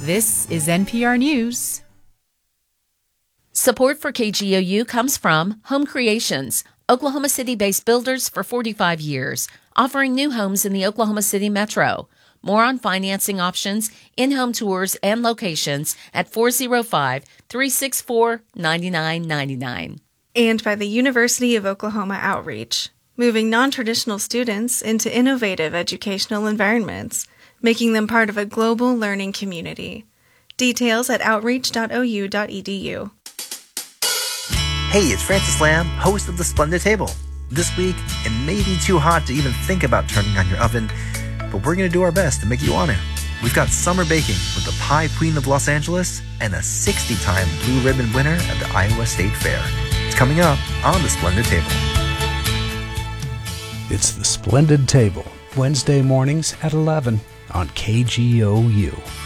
This is NPR News. Support for KGOU comes from Home Creations, Oklahoma City-based builders for 45 years, offering new homes in the Oklahoma City metro. More on financing options, in-home tours, and locations at 405-364-9999. And by the University of Oklahoma Outreach, moving non-traditional students into innovative educational environments, making them part of a global learning community. Details at outreach.ou.edu. Hey, it's Francis Lamb, host of The Splendid Table. This week, it may be too hot to even think about turning on your oven, but we're going to do our best to make you want it. We've got summer baking with the Pie Queen of Los Angeles and a 60-time Blue Ribbon winner at the Iowa State Fair. It's coming up on The Splendid Table. It's The Splendid Table, Wednesday mornings at 11 on KGOU.